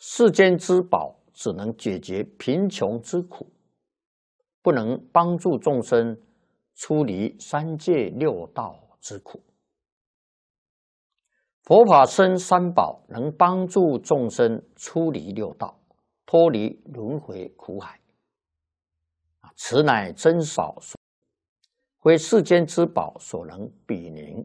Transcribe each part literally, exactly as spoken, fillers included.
世间之宝只能解决贫穷之苦，不能帮助众生出离三界六道之苦。佛法僧三宝能帮助众生出离六道，脱离轮回苦海。此乃真少数，非世间之宝所能比拟。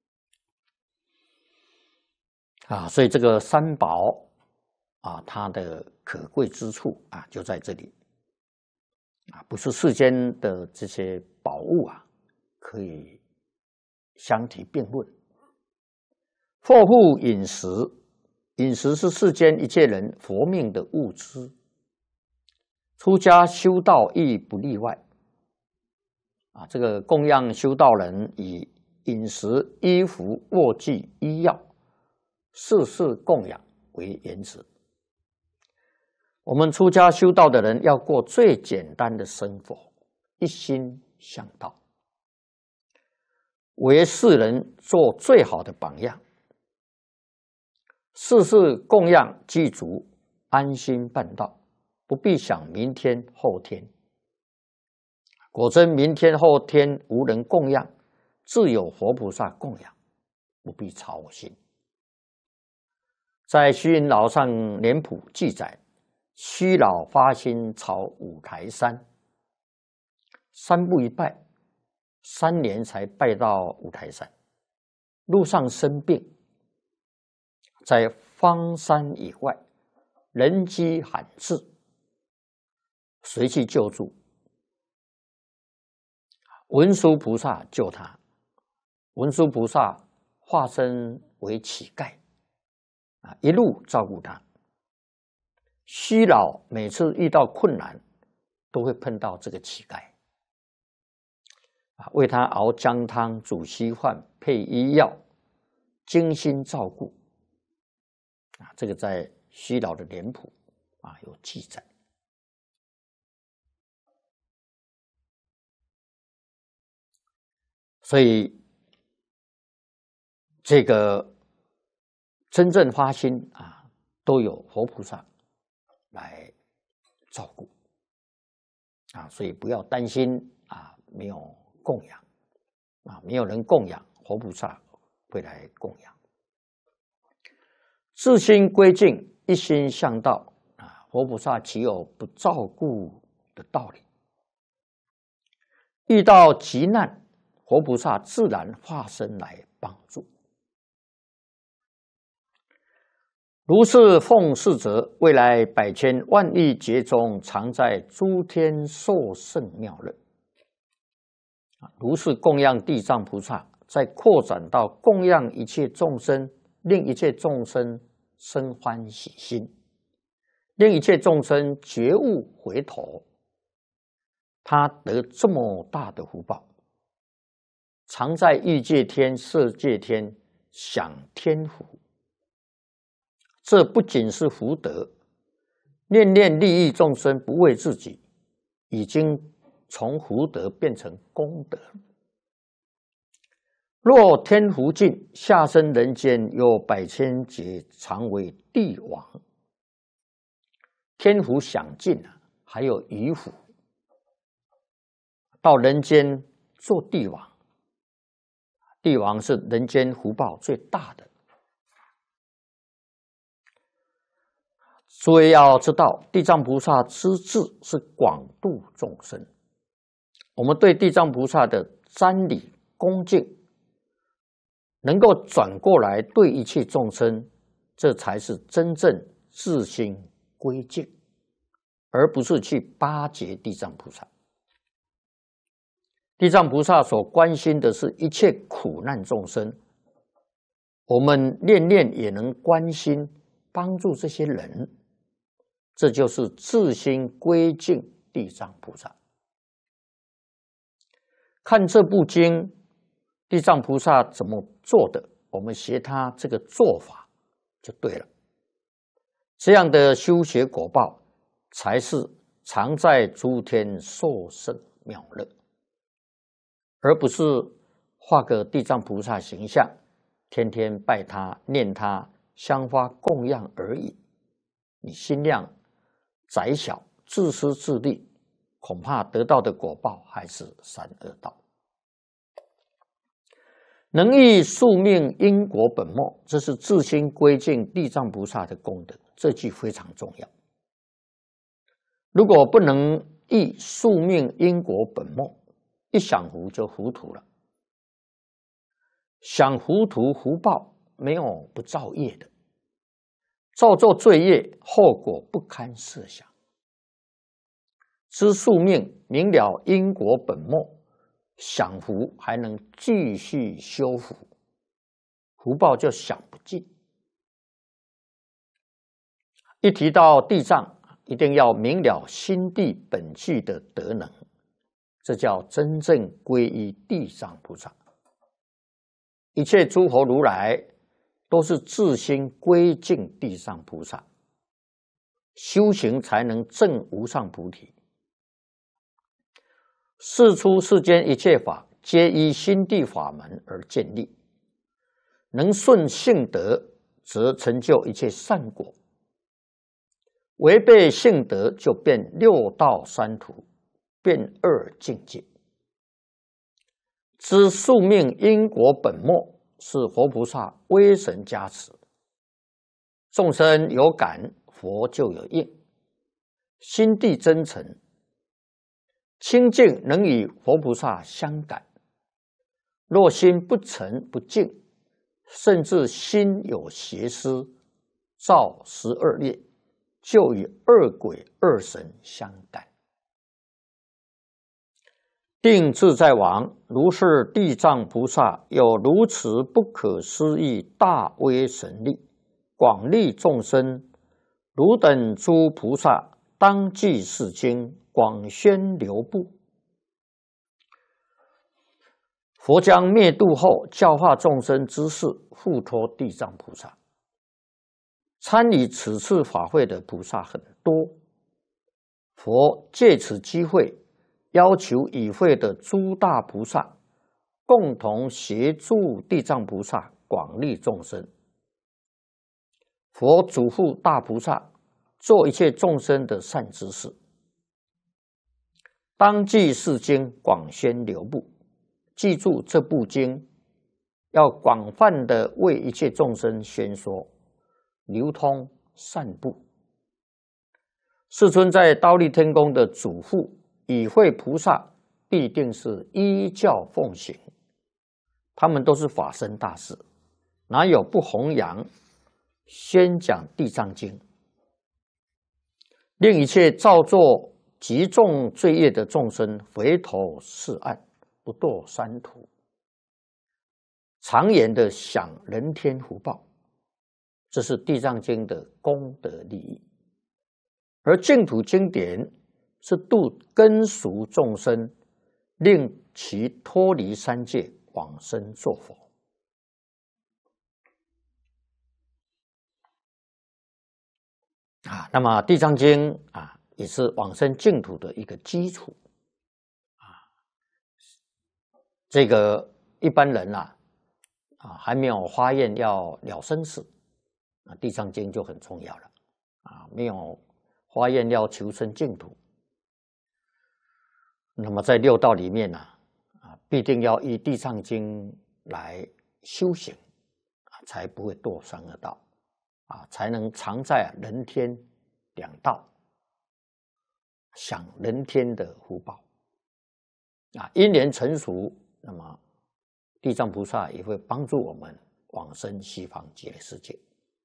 啊，所以这个三宝啊，它的可贵之处啊，就在这里啊，不是世间的这些宝物啊，可以相提并论。祸福饮食，饮食是世间一切人活命的物资，出家修道亦不例外。啊，这个供养修道人以饮食、衣服、卧具、医药，事事供养为原则。我们出家修道的人要过最简单的生活，一心向道，为世人做最好的榜样。事事供养具足，安心办道，不必想明天后天。果真明天后天无人供养，自有佛菩萨供养，不必操心。在虚云老上脸谱记载，虚老发心朝五台山，三步一拜，三年才拜到五台山。路上生病，在方山以外，人迹罕至，谁去救助？文殊菩萨救他，文殊菩萨化身为乞丐，啊，一路照顾他。虚老每次遇到困难，都会碰到这个乞丐，啊，为他熬姜汤、煮稀饭、配医药，精心照顾。啊，这个在虚老的脸谱啊有记载。所以，这个真正发心啊，都有佛菩萨来照顾啊，所以不要担心啊，没有供养啊，没有人供养，佛菩萨会来供养。自心归净，一心向道啊，佛菩萨岂有不照顾的道理？遇到急难，佛菩萨自然化身来帮助。如是奉事者，未来百千万亿劫中，常在诸天受胜妙乐。如是供养地藏菩萨，再扩展到供养一切众生，令一切众生生欢喜心，令一切众生觉悟回头，他得这么大的福报。常在欲界天、色界天享天福，这不仅是福德，念念利益众生，不为自己，已经从福德变成功德。若天福尽，下生人间有百千劫，常为帝王。天福享尽了，还有余福，到人间做帝王。帝王是人间福报最大的。所以要知道，地藏菩萨之志是广度众生。我们对地藏菩萨的瞻礼恭敬，能够转过来对一切众生，这才是真正自心归敬，而不是去巴结地藏菩萨。地藏菩萨所关心的是一切苦难众生，我们念念也能关心帮助这些人，这就是自心归敬地藏菩萨。看这部经，地藏菩萨怎么做的，我们学他这个做法就对了。这样的修学果报，才是常在诸天受胜妙乐。而不是画个地藏菩萨形象，天天拜他、念他、香花供养而已，你你心量窄小、自私自利，恐怕得到的果报还是三恶道。能益宿命因果本末，这是自心归敬地藏菩萨的功德，这句非常重要。如果不能益宿命因果本末，一想糊就糊涂了。想糊涂福报没有不造业的，造作罪业，后果不堪设想。知宿命，明了因果本末，享福还能继续修福，福报就享不尽。一提到地藏，一定要明了心地本具的德能，这叫真正皈依地藏菩萨。一切诸佛如来都是自心归敬地藏菩萨，修行才能证无上菩提。世出世间一切法，皆依心地法门而建立。能顺性德，则成就一切善果；违背性德，就变六道三途，变二境界。知宿命因果本末，是活菩萨威神加持。众生有感，佛就有应。心地真诚，清净能与佛菩萨相感。若心不诚不净，甚至心有邪思，造十二业，就与二鬼二神相感。定自在王如是地藏菩萨有如此不可思议大威神力，广利众生，汝等诸菩萨当记是经，广宣流布。佛将灭度后，教化众生之事，付托地藏菩萨。参与此次法会的菩萨很多，佛借此机会要求与会的诸大菩萨共同协助地藏菩萨广利众生。佛嘱咐大菩萨做一切众生的善知识，当记是经，广宣流布。记住这部经，要广泛的为一切众生宣说，流通散布。世尊在忉利天宫的嘱咐，与会菩萨必定是依教奉行，他们都是法身大士，哪有不弘扬宣讲地藏经，令一切造作极重罪业的众生回头是岸，不堕三途，长远的享人天福报。这是地藏经的功德利益。而净土经典是度根俗众生，令其脱离三界，往生作佛。啊，那么地藏经啊，也是往生净土的一个基础。啊，这个一般人啊，啊还没有发愿要了生死，啊，地藏经就很重要了。啊，没有发愿要求生净土，那么在六道里面呢，啊，必定要依地藏经来修行，啊，才不会堕三恶道，啊，才能常在人天两道，享人天的福报。啊，因缘成熟，那么地藏菩萨也会帮助我们往生西方极乐世界。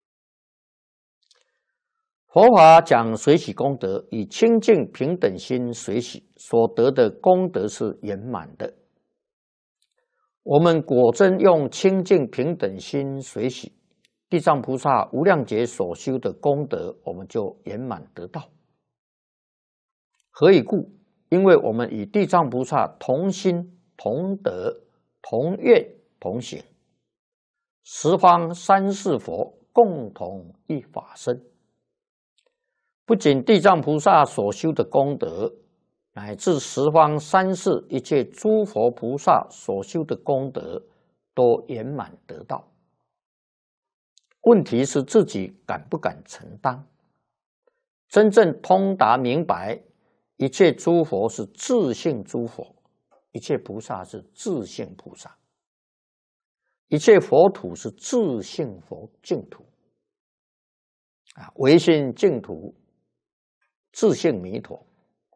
佛法讲随喜功德，以清净平等心随喜，所得的功德是圆满的。我们果真用清净平等心随喜，地藏菩萨无量劫所修的功德，我们就圆满得到。何以故？因为我们与地藏菩萨同心同德同愿同行，十方三世佛共同一法身。不仅地藏菩萨所修的功德，乃至十方三世一切诸佛菩萨所修的功德，都圆满得到。问题是自己敢不敢承担？ 真正通达明白，一切诸佛是自性诸佛，一切菩萨是自性菩萨，一切佛土是自性佛净土。啊，唯心净土，自性弥陀。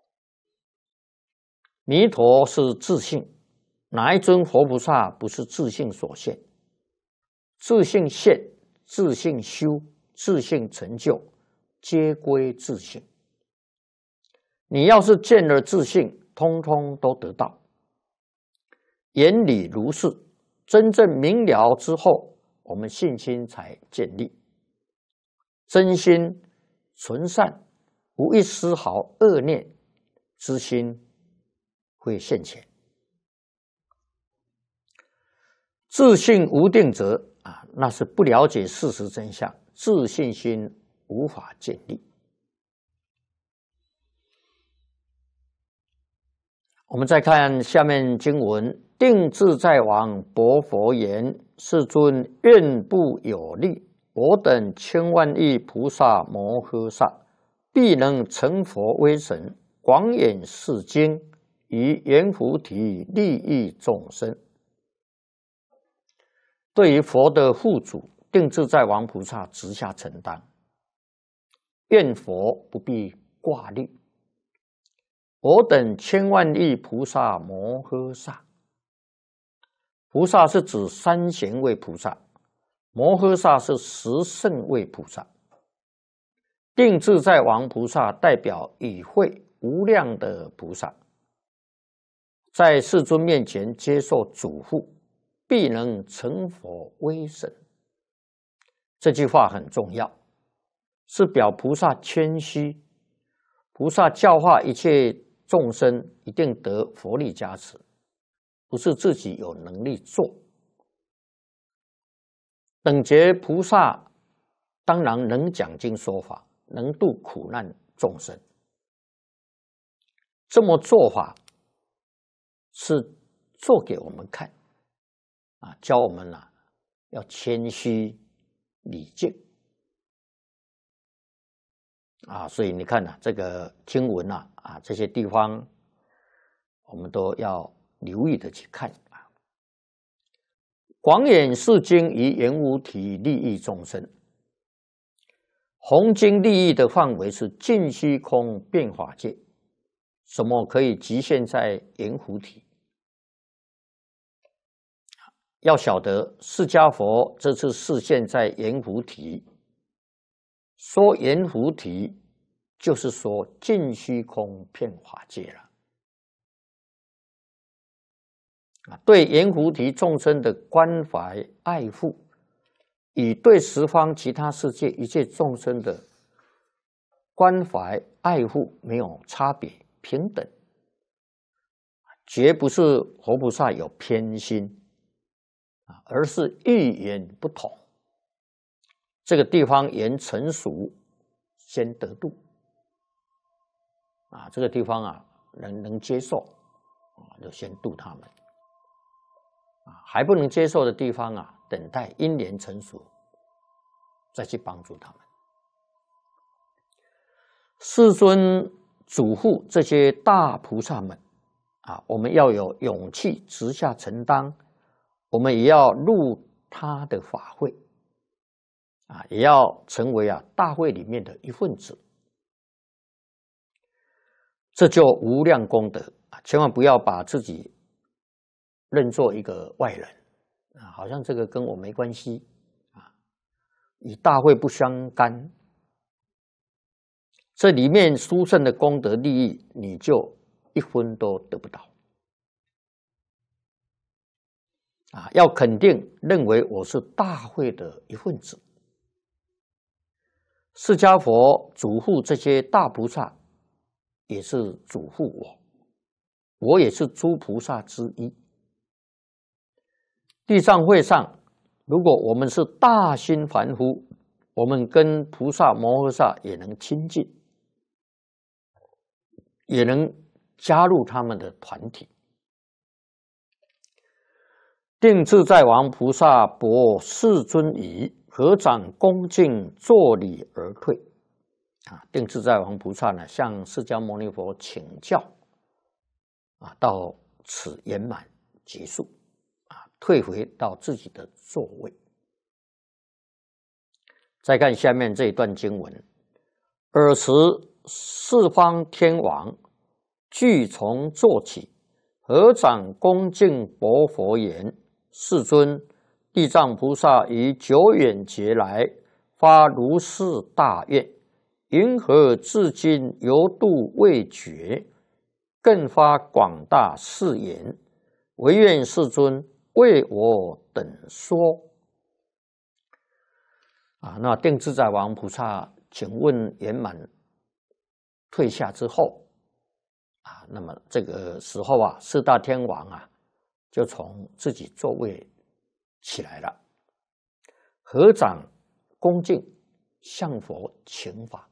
弥陀是自性，哪一尊活菩萨不是自性所现？自性现，自性修，自性成就，皆归自性。你要是见了自性，通通都得到。眼里如是，真正明了之后，我们信心才建立。真心纯善，无一丝毫恶念之心会现前。自信无定者啊，那是不了解事实真相，自信心无法建立。我们再看下面经文：定自在王薄佛言：世尊，愿不有力。我等千万亿菩萨摩诃萨，必能成佛威神，广演是经，以圆菩提利益众生。对于佛的护主定自在王菩萨直下承担，愿佛不必挂虑。我等千万亿菩萨摩诃萨，菩萨是指三贤位菩萨，摩诃萨是十圣位菩萨。定自在王菩萨代表与会无量的菩萨，在世尊面前接受嘱咐，必能成佛威神。这句话很重要，是表菩萨谦虚，菩萨教化一切众生一定得佛力加持，不是自己有能力做。等觉菩萨当然能讲经说法，能度苦难众生。这么做法是做给我们看啊，教我们啊要谦虚礼敬啊。所以你看啊，这个经文啊啊这些地方，我们都要留意的去看。广演是经，以圆无体利益众生。弘经利益的范围是尽虚空变法界，什么可以局限在圆菩提？要晓得，释迦佛这次示现在圆菩提，说圆菩提就是说尽虚空遍法界了。对圆菩提众生的关怀爱护，与对十方其他世界一切众生的关怀爱护没有差别，平等，绝不是活菩萨有偏心，而是欲言不同。这个地方言成熟，先得度啊，这个地方啊能能接受啊，就先度他们。还不能接受的地方啊，等待因缘成熟，再去帮助他们。世尊嘱咐这些大菩萨们啊，我们要有勇气直下承担，我们也要入他的法会啊，也要成为啊大会里面的一份子，这就无量功德啊！千万不要把自己认作一个外人啊，好像这个跟我没关系啊，与大会不相干。这里面殊胜的功德利益，你就一分都得不到啊！要肯定认为我是大会的一份子。释迦佛嘱咐这些大菩萨，也是嘱咐我，我也是诸菩萨之一。地藏会上，如果我们是大心凡夫，我们跟菩萨摩诃萨也能亲近，也能加入他们的团体。定自在王菩萨薄世尊语，合掌恭敬作礼而退。 啊，定自在王菩萨呢向释迦牟尼佛请教，啊，到此圆满结束，啊，退回到自己的座位。再看下面这一段经文：尔时四方天王俱从坐起，合掌恭敬薄佛言：世尊，地藏菩萨于久远劫来发如是大愿，云何至今犹度未绝？更发广大誓言，唯愿世尊为我等说。啊，那定自在王菩萨请问圆满退下之后，啊，那么这个时候啊，四大天王啊，就从自己座位起来了，合掌恭敬向佛请法。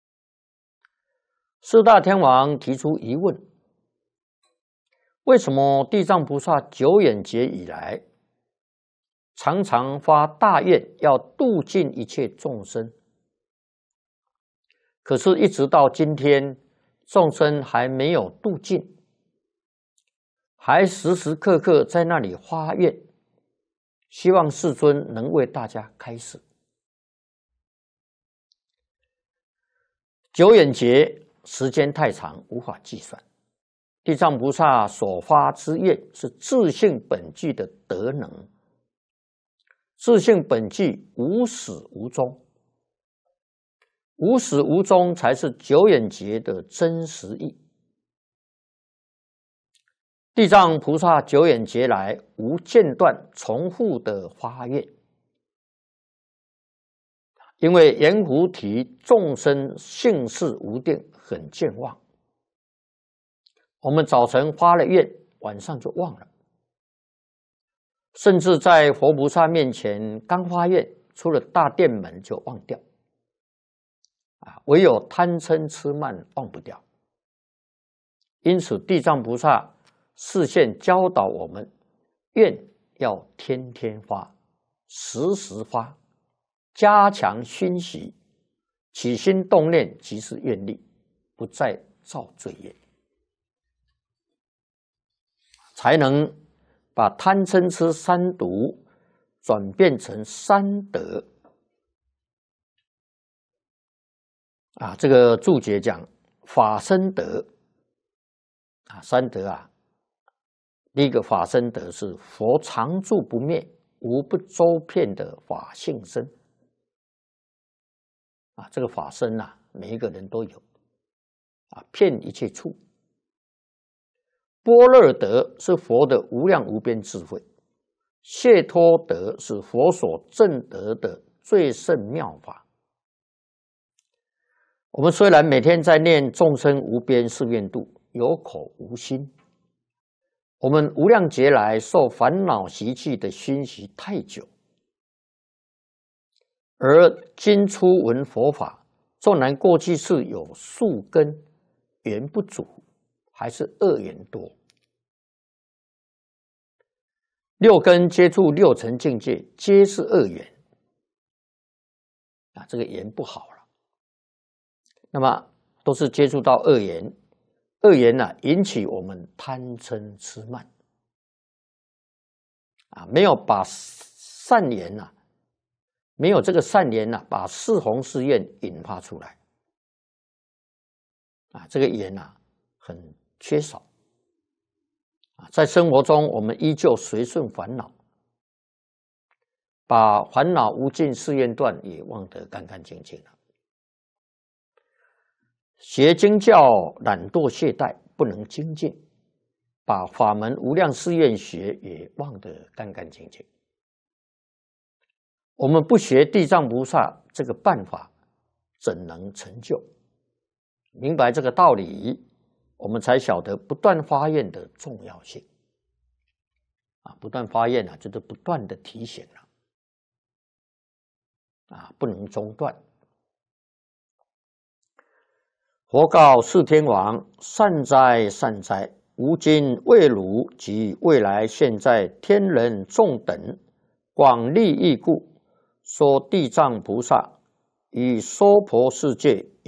四大天王提出疑问：为什么地藏菩萨久远劫以来，常常发大愿要度尽一切众生，可是一直到今天，众生还没有度尽，还时时刻刻在那里发愿，希望世尊能为大家开示。久远劫时间太长，无法计算。地藏菩萨所发之愿是自性本具的德能，自性本具无始无终，无始无终才是久远劫的真实义。地藏菩萨久远劫来无间断重复的发愿，因为阎浮提众生性事无定，很健忘。我们早晨发了愿，晚上就忘了，甚至在佛菩萨面前刚发愿，出了大殿门就忘掉。啊，唯有贪嗔痴慢忘不掉。因此，地藏菩萨示现教导我们，愿要天天发，时时发，加强熏习，起心动念即是愿力，不再造罪业，才能把贪嗔痴三毒转变成三德。啊，这个注解讲法身德啊，三德啊，第一个法身德是佛常住不灭，无不周遍的法性身。啊，这个法身啊，每一个人都有，啊，遍一切处。般若德是佛的无量无边智慧，解脱德是佛所证得的最胜妙法。我们虽然每天在念众生无边誓愿度，有口无心，我们无量劫来受烦恼习气的熏习太久，而今初闻佛法，纵然过去是有树根，缘不足，还是恶缘多。六根接触六尘境界，皆是恶缘啊，这个缘不好了。那么都是接触到恶缘，恶缘呢、啊、引起我们贪嗔痴慢啊，没有把善缘呐、啊，没有这个善缘呐、啊，把四弘誓愿引发出来啊，这个缘呐、啊、很缺少。在生活中，我们依旧随顺烦恼，把烦恼无尽誓愿断也忘得干干净净了。学经教懒惰懈怠，不能精进，把法门无量誓愿学也忘得干干净净。我们不学地藏菩萨这个办法，怎能成就？明白这个道理，我们才晓得不断发愿的重要性。啊，不断发愿啊，就是不断的提醒了。啊，不能中断。佛告四天王：善哉，善哉！吾今为汝及未来现在天人众等广利益故，说地藏菩萨与娑婆世界